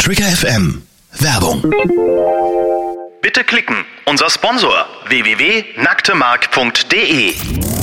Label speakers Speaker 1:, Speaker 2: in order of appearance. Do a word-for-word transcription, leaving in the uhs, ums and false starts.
Speaker 1: Trigger F M. Werbung.
Speaker 2: Bitte klicken. Unser Sponsor w w w punkt nacktemark punkt de